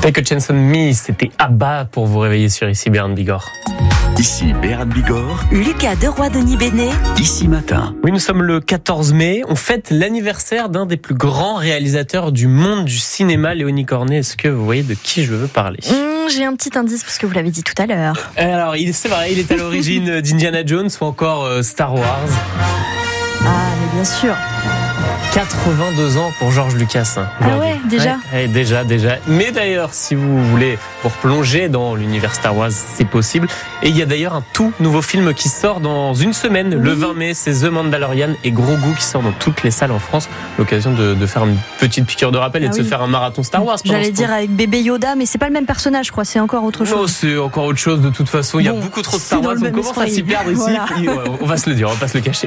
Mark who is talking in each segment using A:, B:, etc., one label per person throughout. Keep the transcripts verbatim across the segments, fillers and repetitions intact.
A: Take a Chance on Me, c'était Abba pour vous réveiller sur Ici Béarn Bigorre.
B: Ici Béarn Bigorre.
C: Lucas Deroy-Denis-Bénet.
B: Ici Matin.
A: Oui, nous sommes le quatorze mai. On fête l'anniversaire d'un des plus grands réalisateurs du monde du cinéma, Léonie Cornet. Est-ce que vous voyez de qui je veux parler ?
D: mmh, J'ai un petit indice parce que vous l'avez dit tout à l'heure.
A: Alors, il, c'est vrai, il est à l'origine d'Indiana Jones ou encore euh, Star Wars.
D: Ah, mais bien sûr.
A: quatre-vingt-deux ans pour George Lucas. Hein,
D: ah ouais, déjà
A: ouais, ouais, Déjà, déjà. Mais d'ailleurs, si vous voulez vous replonger dans l'univers Star Wars, c'est possible. Et il y a d'ailleurs un tout nouveau film qui sort dans une semaine, oui. Le vingt mai, c'est The Mandalorian et Grogu qui sort dans toutes les salles en France. L'occasion de, de faire une petite piqûre de rappel et ah de oui. se faire un marathon Star Wars.
D: J'allais dire avec bébé Yoda, mais c'est pas le même personnage, je crois, c'est encore autre chose.
A: Non, c'est encore autre chose de toute façon. Il bon, y a beaucoup trop de Star Wars, on commence esprit. à s'y perdre ici. Voilà. On va se le dire, on va pas se le cacher.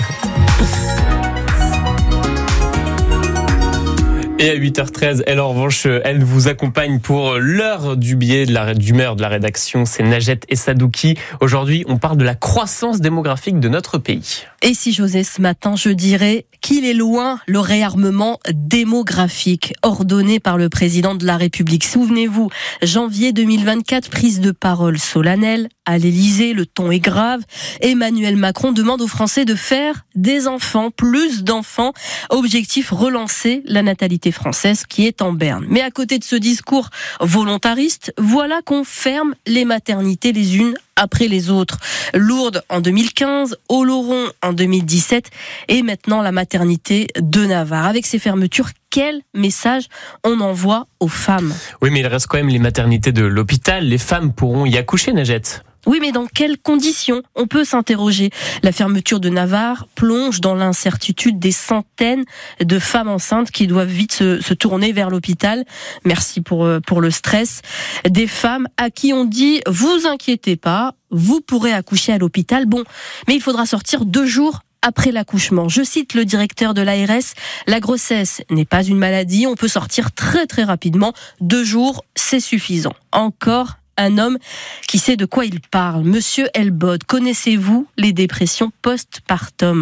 A: Et à huit heures treize, elle en revanche, elle vous accompagne pour l'heure du billet de la, d'humeur de la rédaction. C'est Najat Essadoki. Aujourd'hui, on parle de la croissance démographique de notre pays.
E: Et si j'osais ce matin, je dirais qu'il est loin le réarmement démographique ordonné par le président de la République. Souvenez-vous, janvier deux mille vingt-quatre, prise de parole solennelle à l'Élysée, le ton est grave. Emmanuel Macron demande aux Français de faire des enfants, plus d'enfants. Objectif, relancer la natalité française qui est en berne. Mais à côté de ce discours volontariste, voilà qu'on ferme les maternités les unes après les autres. Lourdes en deux mille quinze, Oloron en deux mille dix-sept et maintenant la maternité de Navarre. Avec ces fermetures, quel message on envoie aux femmes ?
A: Oui, mais il reste quand même les maternités de l'hôpital. Les femmes pourront y accoucher, Najat ?
E: Oui, mais dans quelles conditions ? On peut s'interroger. La fermeture de Navarre plonge dans l'incertitude des centaines de femmes enceintes qui doivent vite se, se tourner vers l'hôpital. Merci pour, pour le stress. Des femmes à qui on dit « vous inquiétez pas, vous pourrez accoucher à l'hôpital ». Bon, mais il faudra sortir deux jours après l'accouchement. Je cite le directeur de l'A R S, la grossesse n'est pas une maladie, on peut sortir très très rapidement. Deux jours, c'est suffisant. Encore un homme qui sait de quoi il parle. Monsieur Elbod, connaissez-vous les dépressions post-partum ?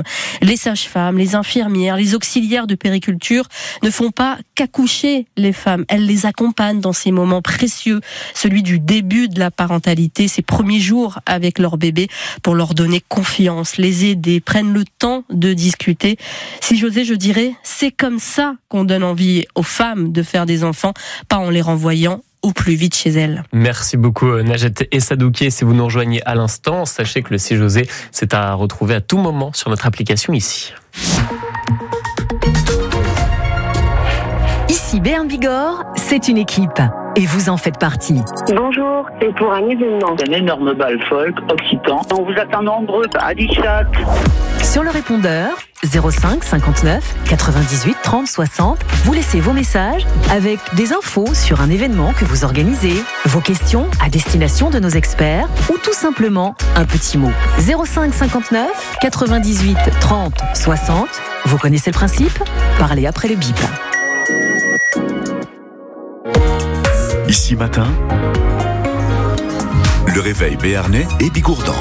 E: Les sages-femmes, les infirmières, les auxiliaires de périculture ne font pas qu'accoucher les femmes. Elles les accompagnent dans ces moments précieux, celui du début de la parentalité, ces premiers jours avec leur bébé, pour leur donner confiance, les aider, prennent le temps de discuter. Si j'osais, je dirais, c'est comme ça qu'on donne envie aux femmes de faire des enfants, pas en les renvoyant au plus vite chez elle.
A: Merci beaucoup Najat Essadoki. Si vous nous rejoignez à l'instant, sachez que le Si j'osais, c'est à retrouver à tout moment sur notre application ici.
C: Ici Béarn Bigorre, c'est une équipe. Et vous en faites partie.
F: Bonjour, c'est pour un événement.
G: C'est un énorme bal folk occitan. On vous attend nombreux à Dichat.
C: Sur le répondeur, zéro cinq cinquante-neuf quatre-vingt-dix-huit trente soixante, vous laissez vos messages avec des infos sur un événement que vous organisez, vos questions à destination de nos experts ou tout simplement un petit mot. zéro cinq cinquante-neuf quatre-vingt-dix-huit trente soixante, vous connaissez le principe ? Parlez après le bip.
B: Ici Matin, le réveil béarnais et bigourdan.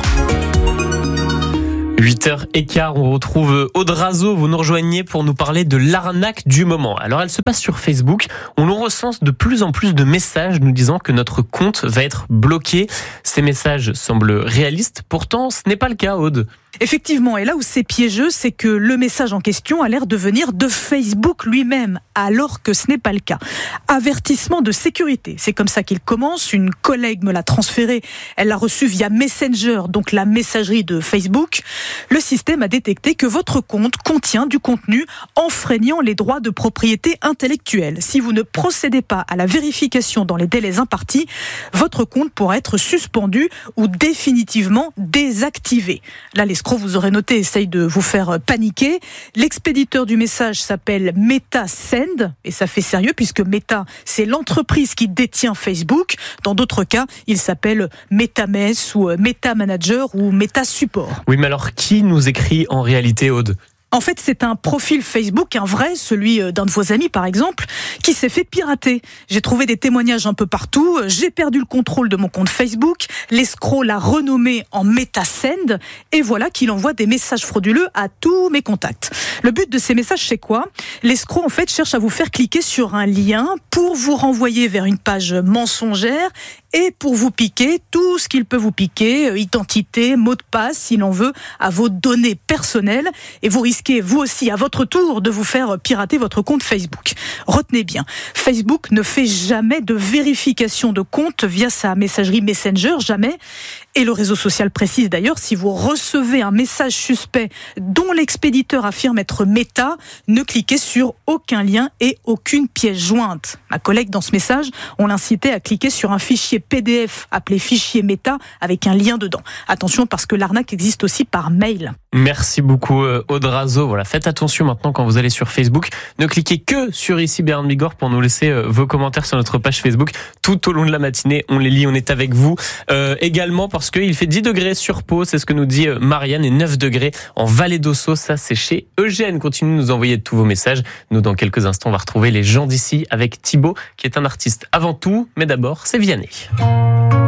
A: huit heures quinze, on retrouve Aude Razo. Vous nous rejoignez pour nous parler de l'arnaque du moment. Alors, elle se passe sur Facebook. On nous recense de plus en plus de messages nous disant que notre compte va être bloqué. Ces messages semblent réalistes. Pourtant, ce n'est pas le cas, Aude.
H: Effectivement, et là où c'est piégeux, c'est que le message en question a l'air de venir de Facebook lui-même, alors que ce n'est pas le cas. Avertissement de sécurité, c'est comme ça qu'il commence. Une collègue me l'a transféré, elle l'a reçu via Messenger, donc la messagerie de Facebook. Le système a détecté que votre compte contient du contenu enfreignant les droits de propriété intellectuelle. Si vous ne procédez pas à la vérification dans les délais impartis, votre compte pourra être suspendu ou définitivement désactivé. Là, l'escroc, vous aurez noté, essaye de vous faire paniquer. L'expéditeur du message s'appelle MetaSend, et ça fait sérieux puisque Meta, c'est l'entreprise qui détient Facebook. Dans d'autres cas, il s'appelle MetaMess ou MetaManager ou MetaSupport.
A: Oui, mais alors qui nous écrit en réalité, Aude ?
H: En fait, c'est un profil Facebook, un vrai, celui d'un de vos amis par exemple, qui s'est fait pirater. J'ai trouvé des témoignages un peu partout. J'ai perdu le contrôle de mon compte Facebook. L'escroc l'a renommé en MetaSend. Et voilà qu'il envoie des messages frauduleux à tous mes contacts. Le but de ces messages, c'est quoi ? L'escroc, en fait, cherche à vous faire cliquer sur un lien pour vous renvoyer vers une page mensongère et pour vous piquer tout ce qu'il peut vous piquer, identité, mot de passe, s'il en veut, à vos données personnelles. Et vous risquez, vous aussi, à votre tour, de vous faire pirater votre compte Facebook. Retenez bien, Facebook ne fait jamais de vérification de compte via sa messagerie Messenger, jamais. Et le réseau social précise d'ailleurs, si vous recevez un message suspect dont l'expéditeur affirme être Meta, ne cliquez sur aucun lien et aucune pièce jointe. Ma collègue, dans ce message, on l'incitait à cliquer sur un fichier P D F appelé fichier Meta avec un lien dedans. Attention, parce que l'arnaque existe aussi par mail.
A: Merci beaucoup Aude Razo. Voilà, faites attention maintenant quand vous allez sur Facebook. Ne cliquez que sur ici Béarn Bigorre pour nous laisser vos commentaires sur notre page Facebook tout au long de la matinée. On les lit, on est avec vous. Euh, également parce qu'il fait dix degrés sur Pau, c'est ce que nous dit Marianne, et neuf degrés en Vallée d'Ossau. Ça, c'est chez Eugène. Continuez de nous envoyer tous vos messages. Nous, dans quelques instants, on va retrouver les gens d'ici avec Thibaut, qui est un artiste avant tout. Mais d'abord, c'est Vianney.